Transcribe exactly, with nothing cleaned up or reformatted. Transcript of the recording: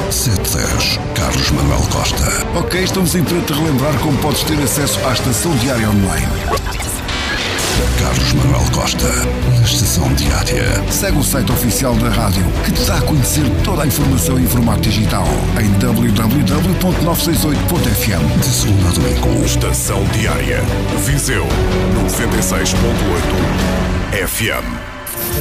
sete dez, Carlos Manuel Costa. Ok, estamos em para te relembrar como podes ter acesso à Estação Diária Online. Carlos Manuel Costa, na Estação Diária. Segue o site oficial da rádio, que te dá a conhecer toda a informação em formato digital, em w w w ponto novecentos e sessenta e oito ponto f m. De segunda a domingo. Estação Diária. Viseu noventa e seis ponto oito F M.